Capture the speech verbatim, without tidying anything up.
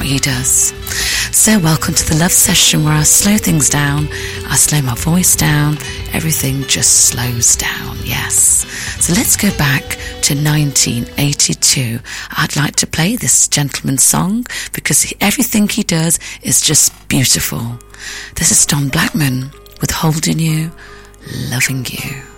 what he does. So welcome to the Love Session, where I slow things down, I slow my voice down, everything just slows down, yes. So let's go back to nineteen eighty-two. I'd like to play this gentleman's song because he, everything he does is just beautiful. This is Don Blackman with Holding You, Loving You.